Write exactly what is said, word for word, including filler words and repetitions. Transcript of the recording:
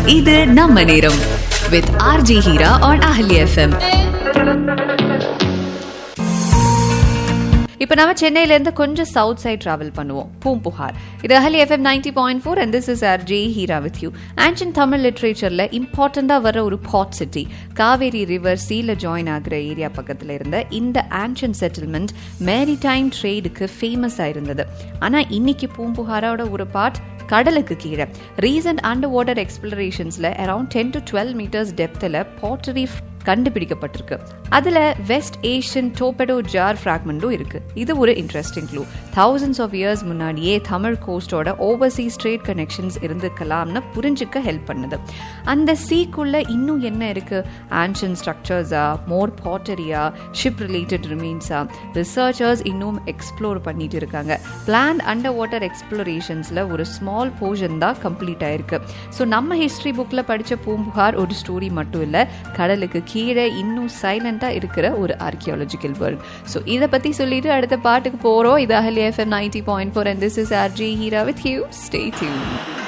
இது நம்ம நேரம் with R J Heera on Ahli F M. இப்போ நம்ம சென்னையிலேருந்து கொஞ்சம் சவுத் சைட் ட்ராவல் பண்ணுவோம். பூம்புகார். இது அஹலி FM ninety point four and this is R J Heera with you. Ancient Tamil லிட்ரேச்சரில் இம்பார்ட்டண்டாக வர ஒரு பாட் சிட்டி, காவேரி ரிவர் சீல ஜாயின் ஆகிற ஏரியா பக்கத்தில் இருந்த இந்த ஆன்ஷியன்ட் செட்டில்மெண்ட் மேரிடைம் ட்ரேடுக்கு ஃபேமஸாக இருந்தது. ஆனால் இன்னைக்கு பூம்புகாரோட ஒரு பார்ட் கடலுக்கு கீழே recent under water எக்ஸ்ப்ளரேஷன்ஸ்ல around ten to twelve metres டெப்த்தில் pottery கண்டுபிடிக்கப்பட்டிருக்கு. அதுல வெஸ்ட் ஏஷியன் டோபெடோ ஜார் ஃபிராக்மெண்டும் இருக்கு. இது ஒரு interesting clue. Thousands of years முன்னாடியே தமிழ் கோஸ்டோட ஓவர்சீஸ் ட்ரேட் கனெக்ஷன்ஸ் இருந்துக்கலாம்னு புரிஞ்சுக்க ஹெல்ப் பண்ணுது. அந்த சீக்குள்ள இன்னும் என்ன இருக்கு? ஆன்ஷியன்ட் ஸ்ட்ரக்சர்ஸா, மோர் பாட்டரியா, ஷிப் ரிலேட்டட் ரிமைன்ஸா? ரிசர்ச்சர்ஸ் இன்னும் எக்ஸ்ப்ளோர் பண்ணிட்டு இருக்காங்க. பிளான்ட் அண்டர் வாட்டர் எக்ஸ்ப்ளோரேஷன்ஸ்ல ஒரு ஸ்மால் போர்ஷன் தான் கம்ப்ளீட் ஆயிருக்கு. ஸோ நம்ம ஹிஸ்டரி புக்ல படிச்ச பூம்புகார் ஒரு ஸ்டோரி மட்டும் இல்ல, கடலுக்கு கீழே இன்னும் சைலண்டா இருக்கிற ஒரு ஆர்கியாலஜிக்கல் வேர்ல்ட். ஸோ இதை பத்தி சொல்லிட்டு அடுத்த பாட்டுக்கு போறோம். இது அஹலி FM ninety point four and this is R J Heera with you. Stay tuned.